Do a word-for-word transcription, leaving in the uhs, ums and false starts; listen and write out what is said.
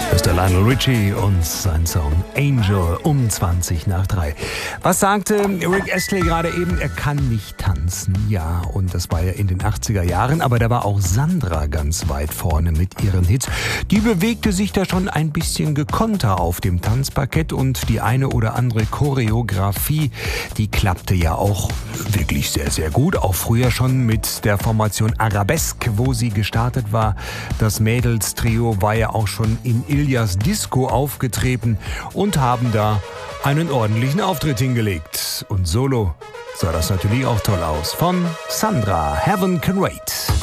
Mister Lionel Richie und sein Song Angel um zwanzig nach drei. Was sagte Rick Astley gerade eben? Er kann nicht tanzen. Ja, und das war ja in den achtziger Jahren, aber da war auch Sandra ganz weit vorne mit ihren Hits. Die bewegte sich da schon ein bisschen gekonter auf dem Tanzparkett und die eine oder andere Choreografie, die klappte ja auch wirklich sehr, sehr gut. Auch früher schon mit der Formation Arabesque, wo sie gestartet war. Das Mädelstrio war ja auch schon in Ilias Disco aufgetreten und haben da einen ordentlichen Auftritt hingelegt. Und solo sah das natürlich auch toll aus. Von Sandra, Heaven Can Wait.